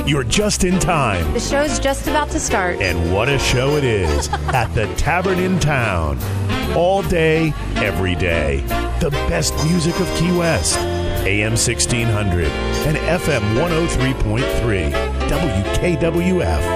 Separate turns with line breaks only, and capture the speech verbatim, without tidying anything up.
You're just in time.
The show's just about to start.
And what a show it is at the Tavern in Town. All day, every day. The best music of Key West. A M sixteen hundred and F M one oh three point three. W K W F.